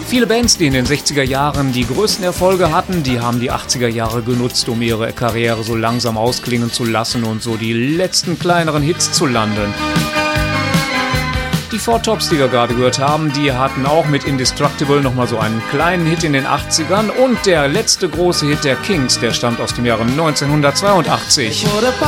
Viele Bands, die in den 60er Jahren die größten Erfolge hatten, die haben die 80er Jahre genutzt, um ihre Karriere so langsam ausklingen zu lassen und so die letzten kleineren Hits zu landen. Die Four Tops, die wir gerade gehört haben, die hatten auch mit Indestructible nochmal so einen kleinen Hit in den 80ern. Und der letzte große Hit der Kings, der stammt aus dem Jahre 1982.